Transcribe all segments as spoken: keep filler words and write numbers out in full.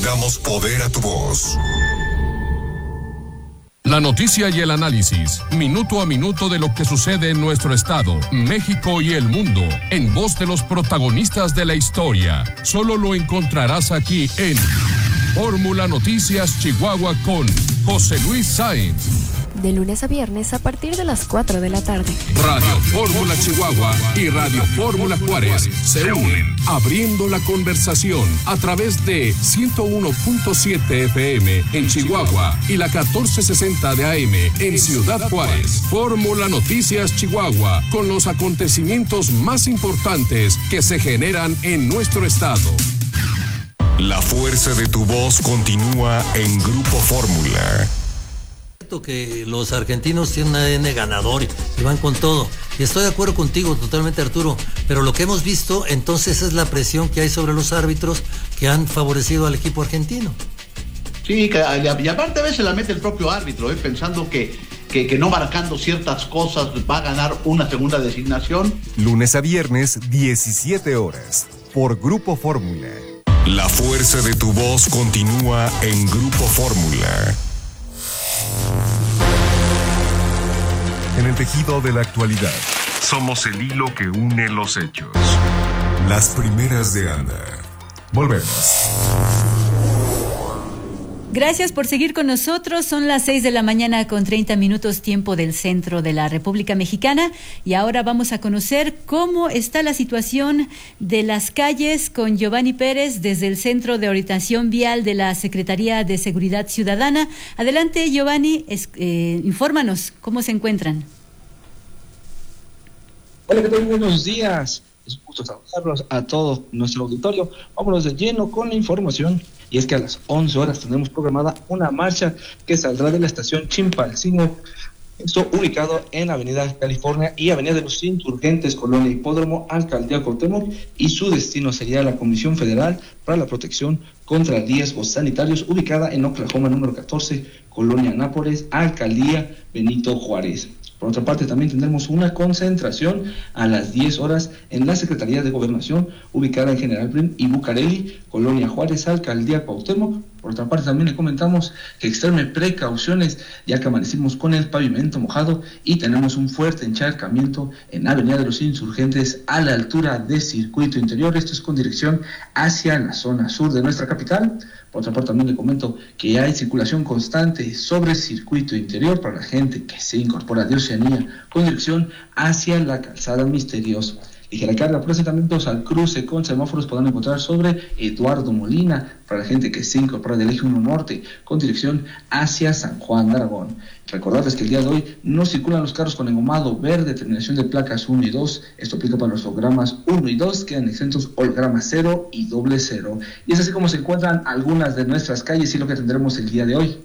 damos poder a tu voz. La noticia y el análisis, minuto a minuto de lo que sucede en nuestro estado, México y el mundo, en voz de los protagonistas de la historia. Solo lo encontrarás aquí en Fórmula Noticias Chihuahua con José Luis Sáenz. De lunes a viernes a partir de las cuatro de la tarde. Radio Fórmula Chihuahua y Radio Fórmula Juárez se unen, abriendo la conversación a través de ciento uno punto siete F M en Chihuahua y la catorce sesenta de A M en Ciudad Juárez. Fórmula Noticias Chihuahua, con los acontecimientos más importantes que se generan en nuestro estado. La fuerza de tu voz continúa en Grupo Fórmula. Que los argentinos tienen un A D N ganador y van con todo. Y estoy de acuerdo contigo totalmente, Arturo, pero lo que hemos visto entonces es la presión que hay sobre los árbitros que han favorecido al equipo argentino. Sí, que, y aparte a veces la mete el propio árbitro, ¿eh? pensando que, que, que no marcando ciertas cosas va a ganar una segunda designación. Lunes a viernes, diecisiete horas, por Grupo Fórmula. La fuerza de tu voz continúa en Grupo Fórmula. En el tejido de la actualidad, somos el hilo que une los hechos. Las primeras de Anda. Volvemos. Gracias por seguir con nosotros. Son las seis de la mañana con treinta minutos, tiempo del centro de la República Mexicana. Y ahora vamos a conocer cómo está la situación de las calles con Giovanni Pérez desde el Centro de Orientación Vial de la Secretaría de Seguridad Ciudadana. Adelante, Giovanni, es, eh, infórmanos cómo se encuentran. Hola, ¿qué tal? Buenos días. Es un gusto saludarlos a todo nuestro auditorio. Vámonos de lleno con la información. Y es que a las once horas tenemos programada una marcha que saldrá de la estación Chilpancingo, esto ubicado en Avenida California y Avenida de los Insurgentes, Colonia Hipódromo, Alcaldía Cuauhtémoc, y su destino sería la Comisión Federal para la Protección contra Riesgos Sanitarios, ubicada en Oklahoma número catorce, Colonia Nápoles, Alcaldía Benito Juárez. Por otra parte, también tendremos una concentración a las diez horas en la Secretaría de Gobernación, ubicada en General Brin y Bucareli, Colonia Juárez, Alcaldía Cuauhtémoc. Por otra parte, también le comentamos que extreme precauciones, ya que amanecimos con el pavimento mojado y tenemos un fuerte encharcamiento en Avenida de los Insurgentes a la altura de Circuito Interior. Esto es con dirección hacia la zona sur de nuestra capital. Por otra parte, también le comento que hay circulación constante sobre Circuito Interior para la gente que se incorpora de Oceanía con dirección hacia la Calzada Misteriosa. Ligera carga por asentamientos al cruce con semáforos podrán encontrar sobre Eduardo Molina para la gente que se incorpora del eje uno norte con dirección hacia San Juan de Aragón. Recordarles que el día de hoy no circulan los carros con engomado verde, terminación de placas uno y dos. Esto aplica para los hologramas uno y dos, quedan exentos hologramas cero y doble cero. Y es así como se encuentran algunas de nuestras calles y lo que tendremos el día de hoy.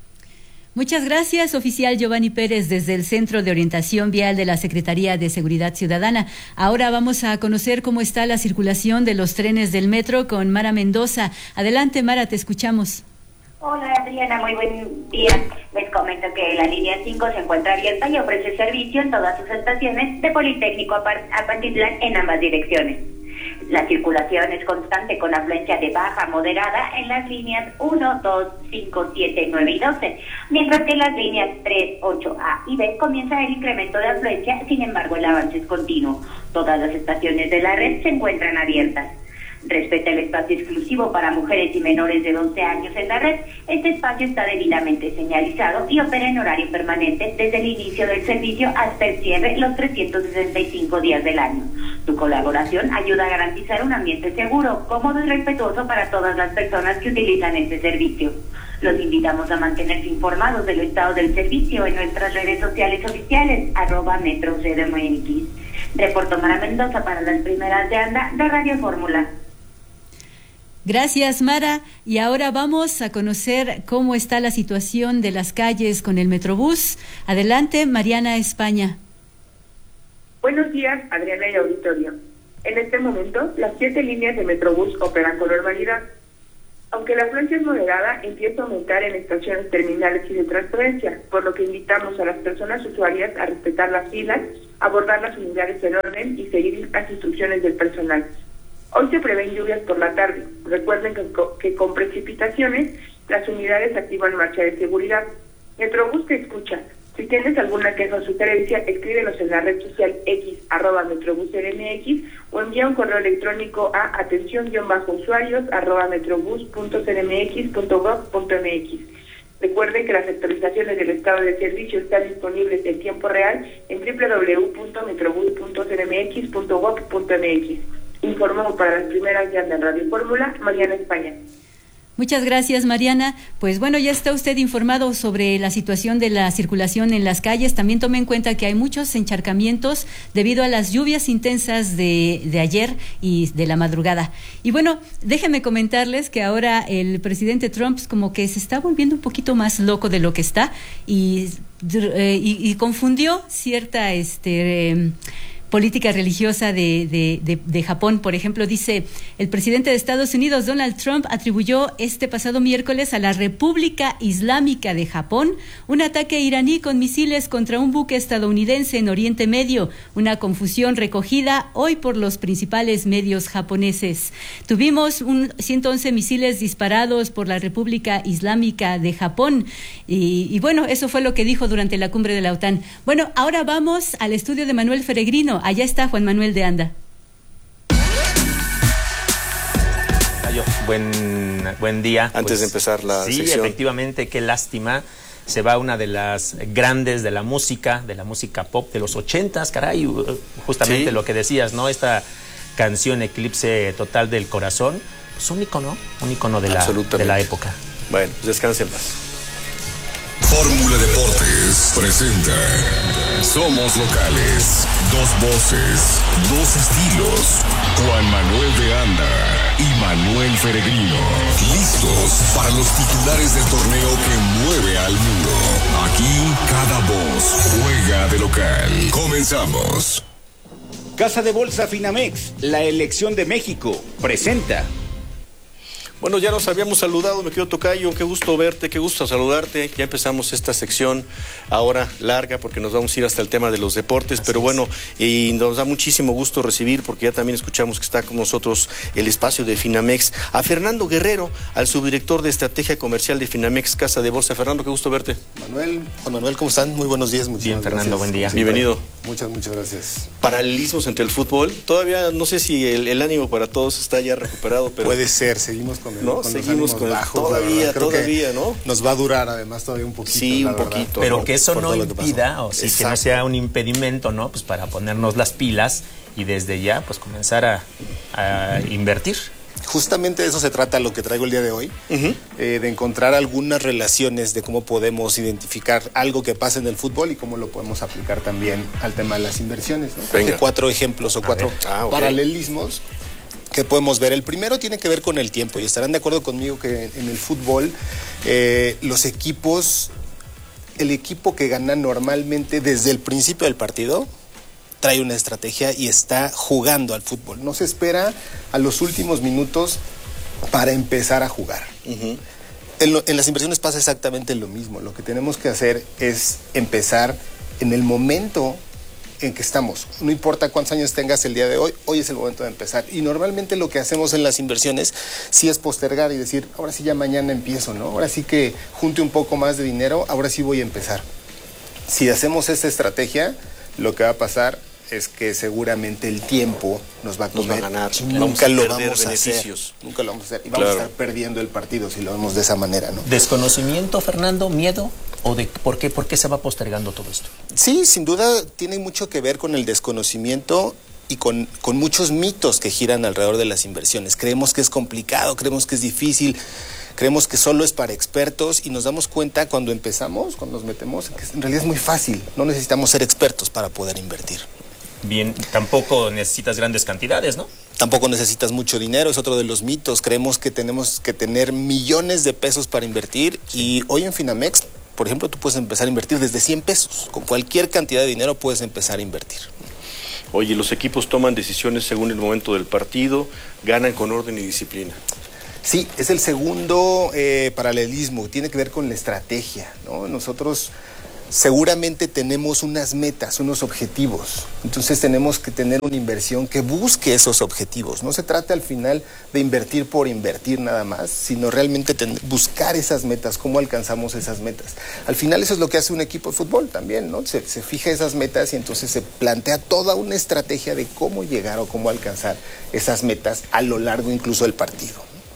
Muchas gracias, oficial Giovanni Pérez, desde el Centro de Orientación Vial de la Secretaría de Seguridad Ciudadana. Ahora vamos a conocer cómo está la circulación de los trenes del metro con Mara Mendoza. Adelante, Mara, te escuchamos. Hola, Adriana, muy buen día. Les comento que la línea cinco se encuentra abierta y ofrece servicio en todas sus estaciones de Politécnico a Pantitlán en ambas direcciones. La circulación es constante con afluencia de baja a moderada en las líneas uno, dos, cinco, siete, nueve y doce, mientras que en las líneas tres, ocho A y B comienza el incremento de afluencia, sin embargo el avance es continuo. Todas las estaciones de la red se encuentran abiertas. Respecto al espacio exclusivo para mujeres y menores de doce años en la red, este espacio está debidamente señalizado y opera en horario permanente desde el inicio del servicio hasta el cierre los trescientos sesenta y cinco días del año. Su colaboración ayuda a garantizar un ambiente seguro, cómodo y respetuoso para todas las personas que utilizan este servicio. Los invitamos a mantenerse informados del estado del servicio en nuestras redes sociales oficiales, arroba Metro C D M X. Reportó Mara Mendoza para las primeras de Anda de Radio Fórmula. Gracias, Mara. Y ahora vamos a conocer cómo está la situación de las calles con el Metrobús. Adelante, Mariana España. Buenos días, Adriana y auditorio. En este momento, las siete líneas de Metrobús operan con normalidad. Aunque la afluencia es moderada, empieza a aumentar en estaciones terminales y de transferencia, por lo que invitamos a las personas usuarias a respetar las filas, abordar las unidades en orden y seguir las instrucciones del personal. Hoy se prevén lluvias por la tarde. Recuerden que, que con precipitaciones las unidades activan marcha de seguridad. Metrobús te escucha. Si tienes alguna queja o sugerencia, escríbenos en la red social x arroba metrobús.cdmx o envía un correo electrónico a atención-usuarios arroba metrobús.cdmx.gov.mx. Recuerden que las actualizaciones del estado de servicio están disponibles en tiempo real en doble u doble u doble u punto metrobús punto c d m x punto gov punto m x. Informó para las primeras ya de Radio Fórmula, Mariana España. Muchas gracias, Mariana. Pues bueno, ya está usted informado sobre la situación de la circulación en las calles. También tome en cuenta que hay muchos encharcamientos debido a las lluvias intensas de, de ayer y de la madrugada. Y bueno, déjenme comentarles que ahora el presidente Trump como que se está volviendo un poquito más loco de lo que está y, eh, y, y confundió cierta... este eh, política religiosa de, de, de, de Japón. Por ejemplo, dice, el presidente de Estados Unidos, Donald Trump, atribuyó este pasado miércoles a la República Islámica de Japón un ataque iraní con misiles contra un buque estadounidense en Oriente Medio, una confusión recogida hoy por los principales medios japoneses. Tuvimos un ciento once misiles disparados por la República Islámica de Japón y, y bueno, eso fue lo que dijo durante la cumbre de la OTAN. Bueno, ahora vamos al estudio de Manuel Feregrino. Allá está Juan Manuel de Anda. Buen, buen día. Antes pues, de empezar la sí, sección. Sí, efectivamente, qué lástima. Se va una de las grandes de la música, de la música pop de los ochentas, caray, justamente sí. Lo que decías, ¿no? Esta canción Eclipse Total del Corazón, pues un ícono, un ícono de la, de la época. Bueno, pues descansen más. Fórmula Deportes presenta Somos Locales, dos voces, dos estilos. Juan Manuel de Anda y Manuel Feregrino, listos para los titulares del torneo que mueve al mundo. Aquí cada voz juega de local. Comenzamos. Casa de Bolsa Finamex, la elección de México, presenta. Bueno, ya nos habíamos saludado, me quedo tocayo, qué gusto verte, qué gusto saludarte. Ya empezamos esta sección ahora larga porque nos vamos a ir hasta el tema de los deportes, pero bueno, y nos da muchísimo gusto recibir porque ya también escuchamos que está con nosotros el espacio de Finamex, a Fernando Guerrero, al subdirector de estrategia comercial de Finamex, Casa de Bolsa. Fernando, qué gusto verte. Manuel, Juan Manuel, ¿cómo están? Muy buenos días. Bien, Fernando, gracias. Buen día. Bienvenido. Muchas, muchas gracias. Paralelismos entre el fútbol, todavía no sé si el, el ánimo para todos está ya recuperado, pero... Puede ser, seguimos con el... No, con seguimos con bajos, todavía, todavía, ¿no? Nos va a durar además todavía un poquito. Sí, un verdad. poquito. Pero ¿no? que eso Por no impida, o sí, que no sea un impedimento, ¿no? Pues para ponernos las pilas y desde ya, pues comenzar a, a invertir. Justamente de eso se trata lo que traigo el día de hoy, uh-huh. eh, de encontrar algunas relaciones de cómo podemos identificar algo que pasa en el fútbol y cómo lo podemos aplicar también al tema de las inversiones, ¿no? De cuatro ejemplos o a cuatro ah, okay. paralelismos que podemos ver. El primero tiene que ver con el tiempo y estarán de acuerdo conmigo que en el fútbol eh, los equipos, el equipo que gana normalmente desde el principio del partido trae una estrategia y está jugando al fútbol. No se espera a los últimos minutos para empezar a jugar. Uh-huh. En, lo, en las inversiones pasa exactamente lo mismo. Lo que tenemos que hacer es empezar en el momento en que estamos. No importa cuántos años tengas el día de hoy, hoy es el momento de empezar. Y normalmente lo que hacemos en las inversiones sí es postergar y decir, ahora sí ya mañana empiezo, ¿no? Ahora sí que junte un poco más de dinero, ahora sí voy a empezar. Si hacemos esta estrategia, lo que va a pasar es que seguramente el tiempo nos va a comer. Nos va a ganar. Nunca vamos a lo perder vamos a beneficios. hacer. Nunca lo vamos a hacer. Y vamos claro. a estar perdiendo el partido si lo vemos de esa manera, ¿no? ¿Desconocimiento, Fernando? ¿Miedo? ¿O de por qué, por qué se va postergando todo esto? Sí, sin duda tiene mucho que ver con el desconocimiento y con, con muchos mitos que giran alrededor de las inversiones. Creemos que es complicado, creemos que es difícil, creemos que solo es para expertos y nos damos cuenta cuando empezamos, cuando nos metemos, que en realidad es muy fácil. No necesitamos ser expertos para poder invertir. Bien, tampoco necesitas grandes cantidades, ¿no? Tampoco necesitas mucho dinero, es otro de los mitos. Creemos que tenemos que tener millones de pesos para invertir y hoy en Finamex, por ejemplo, tú puedes empezar a invertir desde cien pesos. Con cualquier cantidad de dinero puedes empezar a invertir. Oye, los equipos toman decisiones según el momento del partido, ganan con orden y disciplina. Sí, es el segundo eh, paralelismo, tiene que ver con la estrategia, ¿no? Nosotros seguramente tenemos unas metas, unos objetivos. Entonces tenemos que tener una inversión que busque esos objetivos. No se trata al final de invertir por invertir nada más, sino realmente ten- buscar esas metas, cómo alcanzamos esas metas. Al final eso es lo que hace un equipo de fútbol también, ¿no? Se, se fija esas metas y entonces se plantea toda una estrategia de cómo llegar o cómo alcanzar esas metas a lo largo incluso del partido.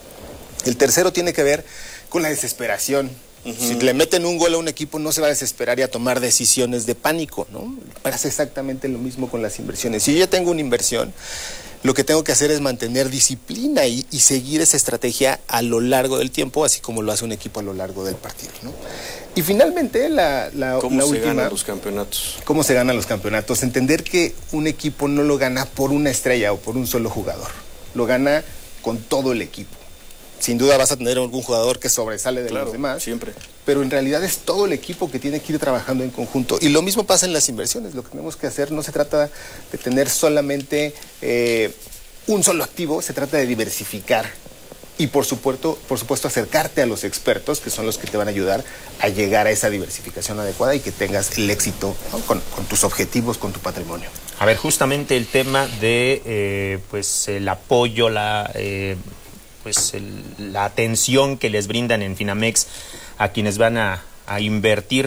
El tercero tiene que ver con la desesperación. Uh-huh. Si le meten un gol a un equipo, no se va a desesperar y a tomar decisiones de pánico, ¿no? Pasa exactamente lo mismo con las inversiones. Si yo ya tengo una inversión, lo que tengo que hacer es mantener disciplina y, y seguir esa estrategia a lo largo del tiempo, así como lo hace un equipo a lo largo del partido, ¿no? Y finalmente, la, la, ¿Cómo la se última... ganan los campeonatos? ¿Cómo se ganan los campeonatos? Entender que un equipo no lo gana por una estrella o por un solo jugador. Lo gana con todo el equipo. Sin duda vas a tener algún jugador que sobresale de claro, los demás. Siempre. Pero en realidad es todo el equipo que tiene que ir trabajando en conjunto. Y lo mismo pasa en las inversiones. Lo que tenemos que hacer no se trata de tener solamente eh, un solo activo, se trata de diversificar. Y por supuesto, por supuesto acercarte a los expertos, que son los que te van a ayudar a llegar a esa diversificación adecuada y que tengas el éxito, ¿no? con, con tus objetivos, con tu patrimonio. A ver, justamente el tema de eh, pues el apoyo, la... Eh, pues el, la atención que les brindan en Finamex a quienes van a, a invertir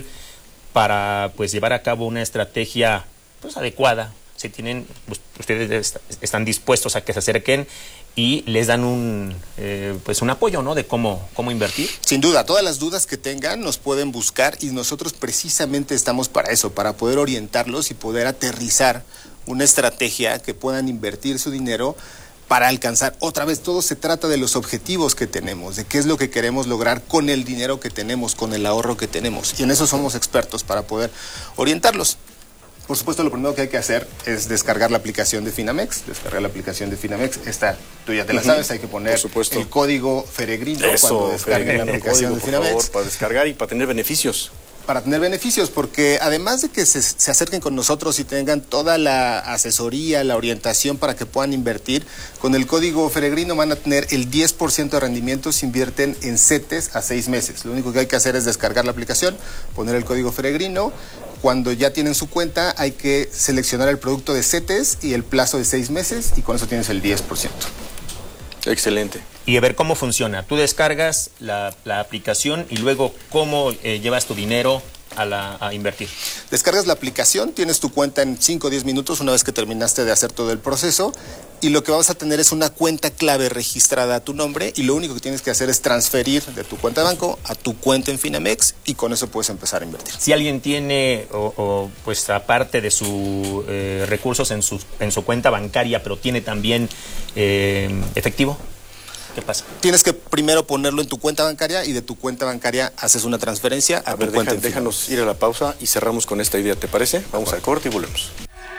para pues llevar a cabo una estrategia pues adecuada. Si tienen, pues, ustedes est- están dispuestos a que se acerquen y les dan un eh, pues un apoyo, ¿no? De cómo, cómo invertir. Sin duda, todas las dudas que tengan nos pueden buscar y nosotros precisamente estamos para eso, para poder orientarlos y poder aterrizar una estrategia que puedan invertir su dinero para alcanzar. Otra vez, todo se trata de los objetivos que tenemos, de qué es lo que queremos lograr con el dinero que tenemos, con el ahorro que tenemos. Y en eso somos expertos para poder orientarlos. Por supuesto, lo primero que hay que hacer es descargar la aplicación de Finamex. Descargar la aplicación de Finamex. Esta, tú ya te la sabes, hay que poner el código Feregrino Eso, cuando descarguen Feregrino, la aplicación código, de por Finamex. favor, para descargar y para tener beneficios. Para tener beneficios, porque además de que se, se acerquen con nosotros y tengan toda la asesoría, la orientación para que puedan invertir, con el código Feregrino van a tener el diez por ciento de rendimiento si invierten en CETES a seis meses. Lo único que hay que hacer es descargar la aplicación, poner el código Feregrino. Cuando ya tienen su cuenta, hay que seleccionar el producto de CETES y el plazo de seis meses, y con eso tienes el diez por ciento. Excelente. Y a ver cómo funciona. Tú descargas la, la aplicación y luego cómo eh, llevas tu dinero a, la, a invertir. Descargas la aplicación, tienes tu cuenta en cinco o diez minutos una vez que terminaste de hacer todo el proceso, y lo que vas a tener es una cuenta clave registrada a tu nombre, y lo único que tienes que hacer es transferir de tu cuenta de banco a tu cuenta en Finamex, y con eso puedes empezar a invertir. Si alguien tiene, o, o pues aparte de sus eh, recursos en su, en su cuenta bancaria, pero tiene también eh, efectivo, ¿qué pasa? Tienes que primero ponerlo en tu cuenta bancaria y de tu cuenta bancaria haces una transferencia a, A tu ver, cuenta deja, en déjanos ir a la pausa y cerramos con esta idea, ¿te parece? Vamos al corte y volvemos.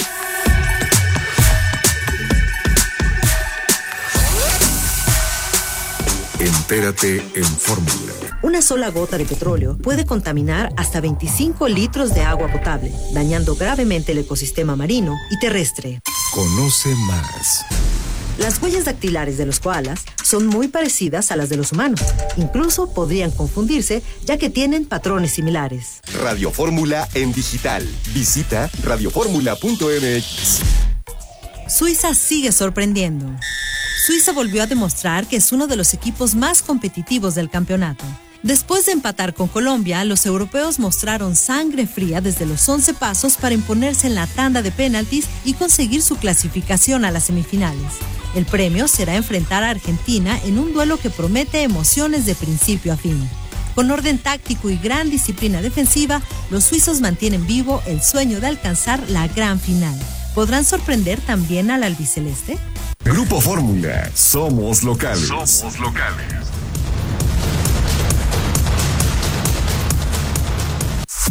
Entérate en Fórmula. Una sola gota de petróleo puede contaminar hasta veinticinco litros de agua potable, dañando gravemente el ecosistema marino y terrestre. Conoce más. Las huellas dactilares de los koalas son muy parecidas a las de los humanos. Incluso podrían confundirse, ya que tienen patrones similares. Radio Fórmula en digital. Visita radioformula punto m x. Suiza sigue sorprendiendo. Suiza volvió a demostrar que es uno de los equipos más competitivos del campeonato. Después de empatar con Colombia, los europeos mostraron sangre fría desde los once pasos para imponerse en la tanda de penaltis y conseguir su clasificación a las semifinales. El premio será enfrentar a Argentina en un duelo que promete emociones de principio a fin. Con orden táctico y gran disciplina defensiva, los suizos mantienen vivo el sueño de alcanzar la gran final. ¿Podrán sorprender también al albiceleste? Grupo Fórmula. Somos locales. Somos locales.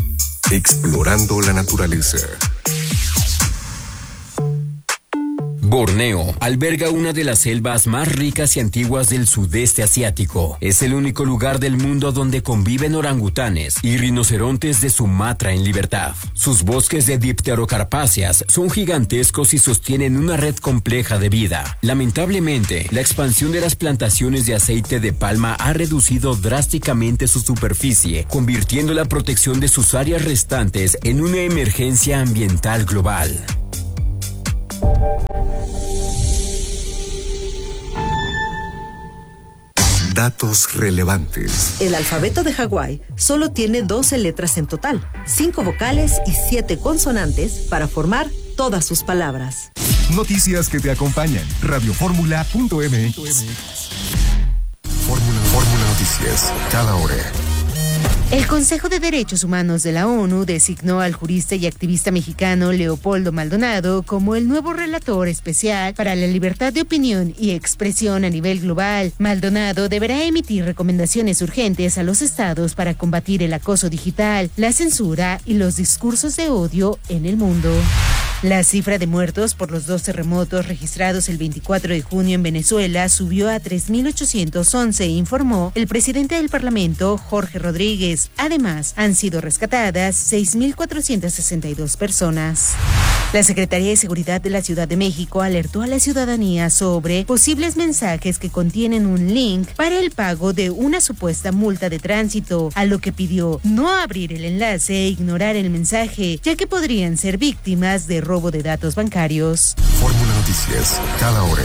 Explorando la naturaleza. Borneo alberga una de las selvas más ricas y antiguas del sudeste asiático. Es el único lugar del mundo donde conviven orangutanes y rinocerontes de Sumatra en libertad. Sus bosques de dipterocarpáceas son gigantescos y sostienen una red compleja de vida. Lamentablemente, la expansión de las plantaciones de aceite de palma ha reducido drásticamente su superficie, convirtiendo la protección de sus áreas restantes en una emergencia ambiental global. Datos relevantes. El alfabeto de Hawái solo tiene doce letras en total, cinco vocales y siete consonantes para formar todas sus palabras. Noticias que te acompañan. radio fórmula punto m x. Fórmula, Fórmula Noticias, cada hora. El Consejo de Derechos Humanos de la ONU designó al jurista y activista mexicano Leopoldo Maldonado como el nuevo relator especial para la libertad de opinión y expresión a nivel global. Maldonado deberá emitir recomendaciones urgentes a los estados para combatir el acoso digital, la censura y los discursos de odio en el mundo. La cifra de muertos por los dos terremotos registrados el veinticuatro de junio en Venezuela subió a tres mil ochocientos once, informó el presidente del Parlamento, Jorge Rodríguez. Además, han sido rescatadas seis mil cuatrocientas sesenta y dos personas. La Secretaría de Seguridad de la Ciudad de México alertó a la ciudadanía sobre posibles mensajes que contienen un link para el pago de una supuesta multa de tránsito, a lo que pidió no abrir el enlace e ignorar el mensaje, ya que podrían ser víctimas de robo de datos bancarios. Fórmula Noticias, cada hora.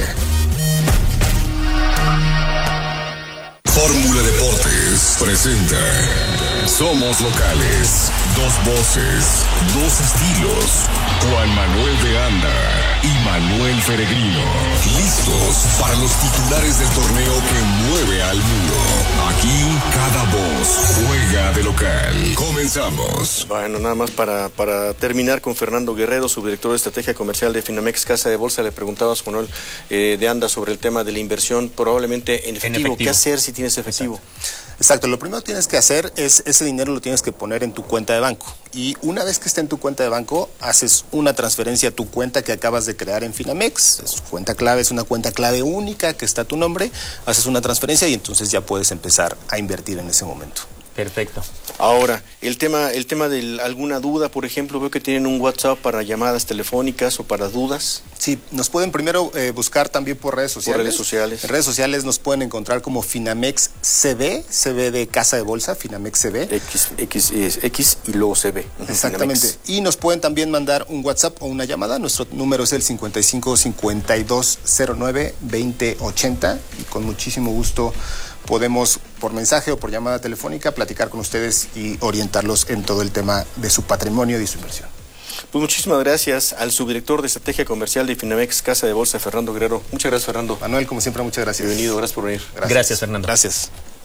Fórmula Deportes presenta Somos Locales, dos voces, dos estilos. Juan Manuel de Anda y Manuel Peregrino, listos para los titulares del torneo que mueve al mundo. Aquí cada voz juega de local. Comenzamos. Bueno, nada más para, para terminar con Fernando Guerrero, subdirector de Estrategia Comercial de Finamex Casa de Bolsa. Le preguntabas, Manuel eh, de Anda, sobre el tema de la inversión, probablemente en efectivo. en efectivo. ¿Qué hacer si tienes efectivo? Exacto. Exacto, lo primero que tienes que hacer es, ese dinero lo tienes que poner en tu cuenta de banco. Y una vez que esté en tu cuenta de banco, haces una transferencia a tu cuenta que acabas de crear en Finamex. Es cuenta clave, es una cuenta clave única que está a tu nombre. Haces una transferencia y entonces ya puedes empezar a invertir en ese momento. Perfecto. Ahora, el tema, el tema de alguna duda, por ejemplo, veo que tienen un WhatsApp para llamadas telefónicas o para dudas. Sí, nos pueden primero eh, buscar también por redes sociales. Por redes sociales. En redes sociales nos pueden encontrar como Finamex C B, C B de Casa de Bolsa, Finamex C B. X, X, X y luego C B. Exactamente. Finamex. Y nos pueden también mandar un WhatsApp o una llamada. Nuestro número es el cincuenta y cinco, cincuenta y dos, cero nueve, veinte, ochenta y con muchísimo gusto podemos, por mensaje o por llamada telefónica, platicar con ustedes y orientarlos en todo el tema de su patrimonio y de su inversión. Pues muchísimas gracias al subdirector de Estrategia Comercial de Finamex Casa de Bolsa, Fernando Guerrero. Muchas gracias, Fernando. Manuel, como siempre, muchas gracias. Bienvenido, gracias por venir. Gracias, gracias Fernando. Gracias.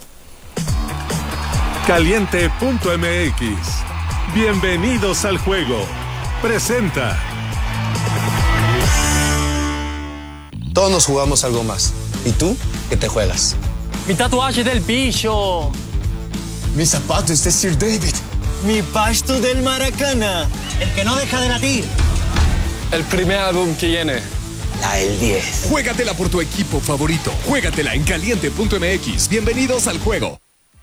Caliente punto m x. Bienvenidos al juego. Presenta. Todos nos jugamos algo más. ¿Y tú qué te juegas? Mi tatuaje del bicho. Mis zapatos de Sir David. Mi pasto del Maracana. El que no deja de latir. El primer álbum que viene. La El diez. Juégatela por tu equipo favorito. Juégatela en caliente punto m x. Bienvenidos al juego.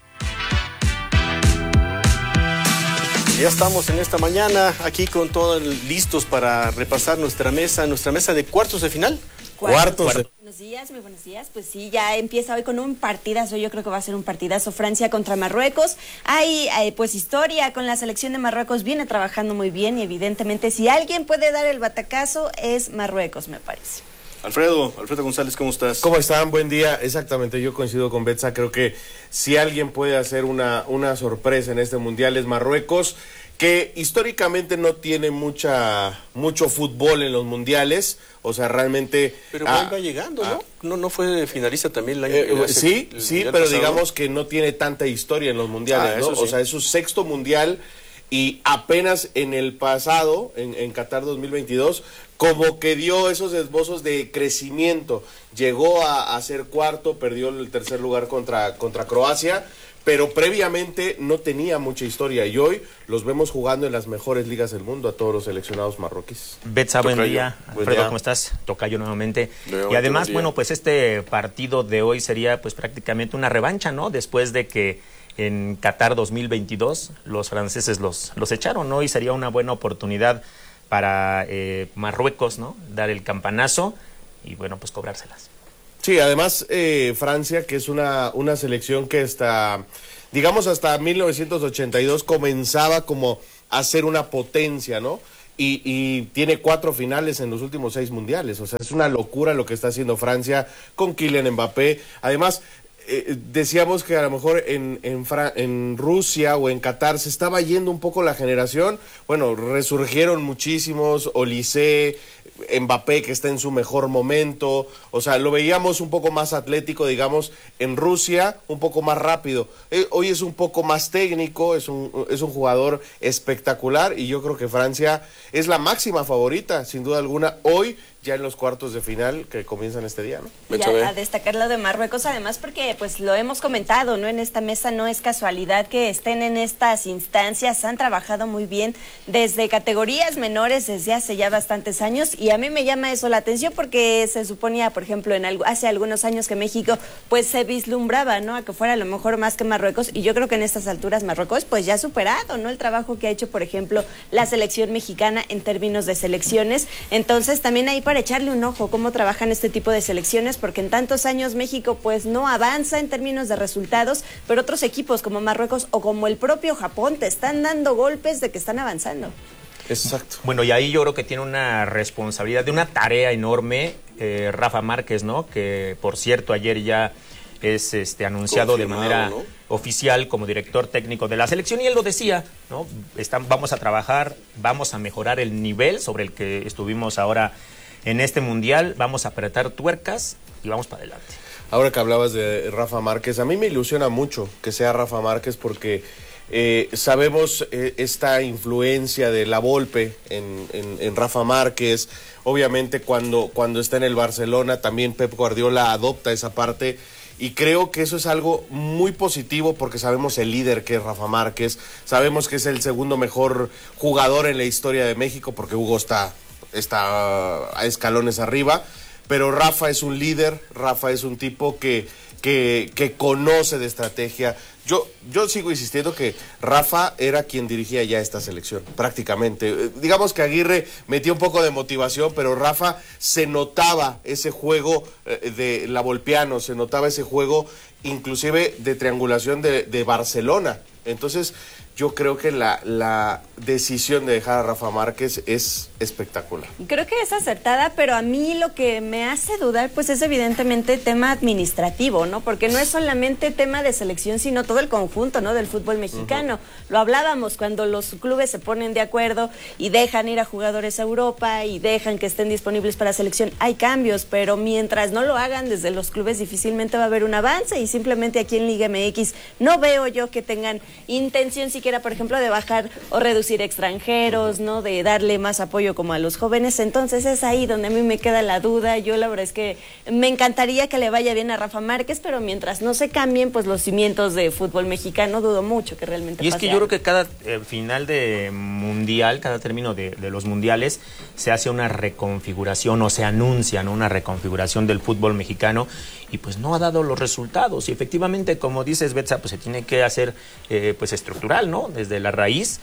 Ya estamos en esta mañana aquí con todos listos para repasar nuestra mesa, nuestra mesa de cuartos de final. Cuartos. Cuartos. Buenos días, muy buenos días. Pues sí, ya empieza hoy con un partidazo. Yo creo que va a ser un partidazo. Francia contra Marruecos. Hay eh, pues historia con la selección de Marruecos. Viene trabajando muy bien y evidentemente si alguien puede dar el batacazo es Marruecos, me parece. Alfredo, Alfredo González, ¿cómo estás? ¿Cómo están? Buen día. Exactamente, yo coincido con Betsa. Creo que si alguien puede hacer una, una sorpresa en este mundial es Marruecos, que históricamente no tiene mucha mucho fútbol en los mundiales. O sea, realmente... Pero ah, va llegando, ¿no? Ah, ¿no? ¿No fue finalista también el año? Eh, el sí, el sí, pero pasado. Digamos que no tiene tanta historia en los mundiales, ah, ¿no? Sí. O sea, es su sexto mundial y apenas en el pasado, en, en Qatar dos mil veintidós, como que dio esos esbozos de crecimiento. Llegó a, a ser cuarto, perdió el tercer lugar contra, contra Croacia, pero previamente no tenía mucha historia y hoy los vemos jugando en las mejores ligas del mundo a todos los seleccionados marroquíes. Betsa, buen día. Alfredo, ¿cómo estás? Tocayo nuevamente. Leo, y además, bueno, pues este partido de hoy sería pues prácticamente una revancha, ¿no? Después de que en Qatar dos mil veintidós los franceses los, los echaron, ¿no? Y sería una buena oportunidad para eh, Marruecos, ¿no? Dar el campanazo y, bueno, pues cobrárselas. Sí, además eh, Francia, que es una, una selección que hasta, digamos, hasta mil novecientos ochenta y dos comenzaba como a ser una potencia, ¿no? Y, y tiene cuatro finales en los últimos seis mundiales. O sea, es una locura lo que está haciendo Francia con Kylian Mbappé. Además, eh, decíamos que a lo mejor en, en, Fra en Rusia o en Qatar se estaba yendo un poco la generación. Bueno, resurgieron muchísimos, Olise, Mbappé, que está en su mejor momento. O sea, lo veíamos un poco más atlético, digamos, en Rusia, un poco más rápido. Eh, hoy es un poco más técnico, es un, es un jugador espectacular y yo creo que Francia es la máxima favorita, sin duda alguna, hoy ya en los cuartos de final que comienzan este día, ¿no? Y a, a destacar lo de Marruecos, además, porque pues lo hemos comentado, ¿no? En esta mesa no es casualidad que estén en estas instancias, han trabajado muy bien desde categorías menores desde hace ya bastantes años y a mí me llama eso la atención porque se suponía, por ejemplo, en algo, hace algunos años que México pues se vislumbraba, ¿no? A que fuera a lo mejor más que Marruecos y yo creo que en estas alturas Marruecos pues ya ha superado, ¿no? El trabajo que ha hecho, por ejemplo, la selección mexicana en términos de selecciones, entonces también ahí para echarle un ojo cómo trabajan este tipo de selecciones, porque en tantos años México pues no avanza en términos de resultados, pero otros equipos como Marruecos o como el propio Japón te están dando golpes de que están avanzando. Exacto. Bueno, y ahí yo creo que tiene una responsabilidad, de una tarea enorme, eh, Rafa Márquez, ¿no? Que por cierto ayer ya es este anunciado de manera ¿no? oficial como director técnico de la selección y él lo decía, ¿no? Están, vamos a trabajar, vamos a mejorar el nivel sobre el que estuvimos ahora en este mundial, vamos a apretar tuercas y vamos para adelante. Ahora que hablabas de Rafa Márquez, a mí me ilusiona mucho que sea Rafa Márquez porque eh, sabemos eh, esta influencia de la Volpe en, en, en Rafa Márquez. Obviamente cuando, cuando está en el Barcelona también Pep Guardiola adopta esa parte y creo que eso es algo muy positivo porque sabemos el líder que es Rafa Márquez, sabemos que es el segundo mejor jugador en la historia de México porque Hugo está... está a escalones arriba, pero Rafa es un líder, Rafa es un tipo que, que, que conoce de estrategia. Yo, yo sigo insistiendo que Rafa era quien dirigía ya esta selección, prácticamente. Digamos que Aguirre metió un poco de motivación, pero Rafa se notaba ese juego de la Volpiano, se notaba ese juego inclusive de triangulación de, de Barcelona. Entonces, yo creo que la, la decisión de dejar a Rafa Márquez es espectacular. Creo que es acertada, pero a mí lo que me hace dudar pues es evidentemente tema administrativo, ¿no? Porque no es solamente tema de selección, sino todo el conjunto, ¿no? Del fútbol mexicano. Uh-huh. Lo hablábamos cuando los clubes se ponen de acuerdo y dejan ir a jugadores a Europa y dejan que estén disponibles para selección. Hay cambios, pero mientras no lo hagan desde los clubes difícilmente va a haber un avance y simplemente aquí en Liga M X no veo yo que tengan intención siquiera, por ejemplo, de bajar o reducir extranjeros, ¿no? De darle más apoyo como a los jóvenes. Entonces es ahí donde a mí me queda la duda. Yo la verdad es que me encantaría que le vaya bien a Rafa Márquez, pero mientras no se cambien pues los cimientos de fútbol mexicano, dudo mucho que realmente Y es pase que yo algo. creo que cada eh, final de mundial, cada término de, de los mundiales, se hace una reconfiguración o se anuncia, ¿no? Una reconfiguración del fútbol mexicano y pues no ha dado los resultados. Y efectivamente, como dices, Betsa, pues se tiene que hacer eh, pues estructural, ¿no? Desde la raíz,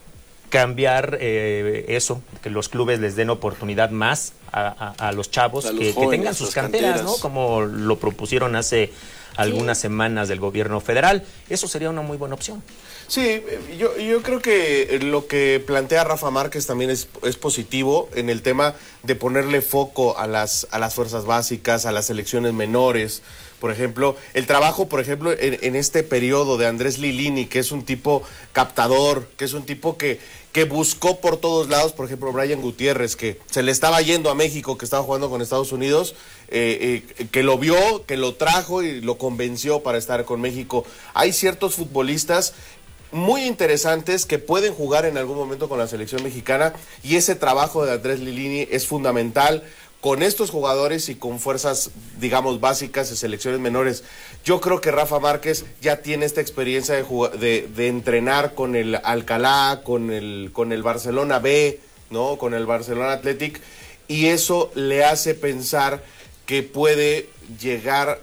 cambiar eh, eso, que los clubes les den oportunidad más a, a, a los chavos, a los que, jóvenes, que tengan sus canteras, canteras, ¿no? Como lo propusieron hace algunas sí. semanas del gobierno federal. Eso sería una muy buena opción. Sí, yo, yo creo que lo que plantea Rafa Márquez también es, es positivo en el tema de ponerle foco a las, a las fuerzas básicas, a las selecciones menores. Por ejemplo, el trabajo, por ejemplo, en, en este periodo de Andrés Lilini, que es un tipo captador, que es un tipo que, que buscó por todos lados, por ejemplo, Brian Gutiérrez, que se le estaba yendo a México, que estaba jugando con Estados Unidos, eh, eh, que lo vio, que lo trajo y lo convenció para estar con México. Hay ciertos futbolistas muy interesantes que pueden jugar en algún momento con la selección mexicana y ese trabajo de Andrés Lilini es fundamental. con estos jugadores y con fuerzas, digamos, básicas de selecciones menores. Yo creo que Rafa Márquez ya tiene esta experiencia de, de, de entrenar con el Alcalá, con el, con el Barcelona B, ¿no? Con el Barcelona Athletic, y eso le hace pensar que puede llegar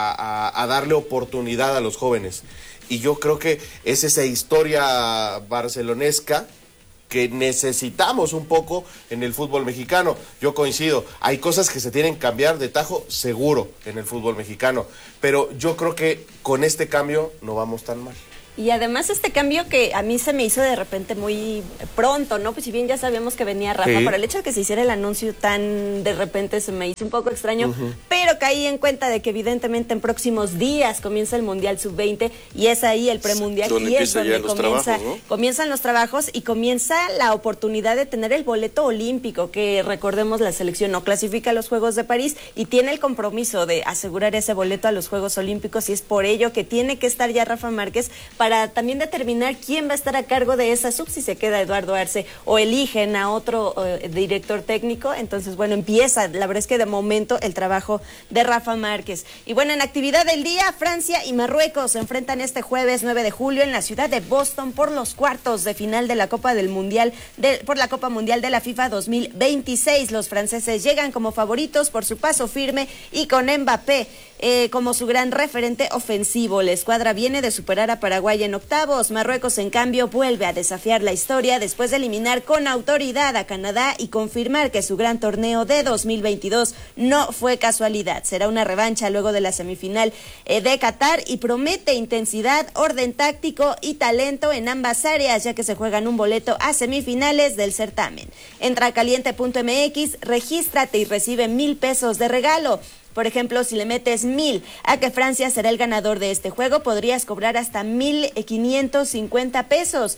a, a, a darle oportunidad a los jóvenes. Y yo creo que es esa historia barcelonesca que necesitamos un poco en el fútbol mexicano. Yo coincido, hay cosas que se tienen que cambiar de tajo, seguro, en el fútbol mexicano, pero yo creo que con este cambio no vamos tan mal. Y además este cambio que a mí se me hizo de repente muy pronto, ¿no? Pues si bien ya sabíamos que venía Rafa, sí, pero el hecho de que se hiciera el anuncio tan de repente se me hizo un poco extraño, uh-huh. pero caí en cuenta de que evidentemente en próximos días comienza el Mundial sub veinte y es ahí el premundial donde y es donde los comienza, trabajos, ¿no? comienzan los trabajos y comienza la oportunidad de tener el boleto olímpico, que recordemos la selección no clasifica a los Juegos de París y tiene el compromiso de asegurar ese boleto a los Juegos Olímpicos, y es por ello que tiene que estar ya Rafa Márquez para también determinar quién va a estar a cargo de esa sub, si se queda Eduardo Arce o eligen a otro uh, director técnico. Entonces, bueno, empieza, la verdad es que de momento el trabajo de Rafa Márquez. Y bueno, en actividad del día, Francia y Marruecos se enfrentan este jueves nueve de julio en la ciudad de Boston por los cuartos de final de la Copa del Mundial, de, por la Copa Mundial de la FIFA dos mil veintiséis. Los franceses llegan como favoritos por su paso firme y con Mbappé eh, como su gran referente ofensivo. La escuadra viene de superar a Paraguay en octavos. Marruecos, en cambio, vuelve a desafiar la historia después de eliminar con autoridad a Canadá y confirmar que su gran torneo de dos mil veintidós no fue casualidad. Será una revancha luego de la semifinal eh, de Qatar y promete intensidad, orden táctico y talento en ambas áreas, ya que se juegan un boleto a semifinales del certamen. Entra a caliente punto m x, regístrate y recibe mil pesos de regalo. Por ejemplo, si le metes mil a que Francia será el ganador de este juego, podrías cobrar hasta mil quinientos cincuenta pesos.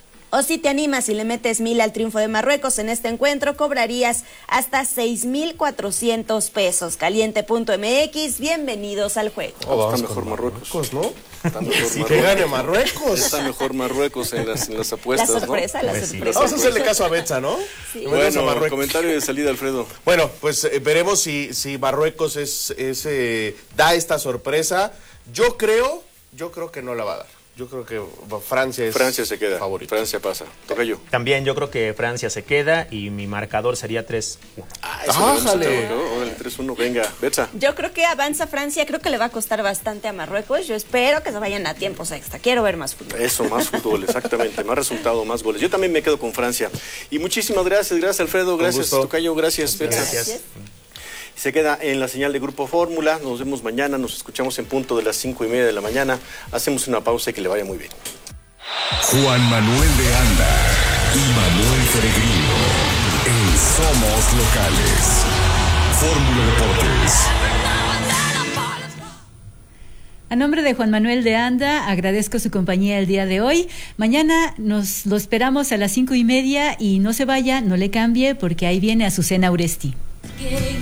O si te animas y le metes mil al triunfo de Marruecos en este encuentro, cobrarías hasta seis mil cuatrocientos pesos. Caliente punto m x, bienvenidos al juego. Oh, está mejor Marruecos, Marruecos, ¿no? Está mejor sí, Marruecos. Que gane Marruecos. Está mejor Marruecos en las, en las apuestas, la sorpresa, ¿no? La sorpresa, Vamos a hacerle caso a Betsa, ¿no? Sí. Bueno, comentario de salida, Alfredo. Bueno, pues eh, veremos si, si Marruecos es, es eh, da esta sorpresa. Yo creo, yo creo que no la va a dar. Yo creo que Francia es Francia se queda. favorito. Francia pasa. Toca yo. También yo creo que Francia se queda y mi marcador sería tres uno. Ah, ¡Ájale! El tres uno, venga, Betsa. Yo creo que avanza Francia, creo que le va a costar bastante a Marruecos. Yo espero que se vayan a tiempos extra. Quiero ver más fútbol. Eso, más fútbol, exactamente. Más resultado, más goles. Yo también me quedo con Francia. Y muchísimas gracias, gracias Alfredo, gracias Tocayo, gracias Betsa. Gracias. Se queda en la señal de Grupo Fórmula. Nos vemos mañana, nos escuchamos en punto de las cinco y media de la mañana. Hacemos una pausa y que le vaya muy bien. Juan Manuel de Anda y Manuel Peregrino en Somos Locales. Fórmula Deportes. A nombre de Juan Manuel de Anda, agradezco su compañía el día de hoy. Mañana nos lo esperamos a las cinco y media y no se vaya, no le cambie, porque ahí viene Azucena Uresti.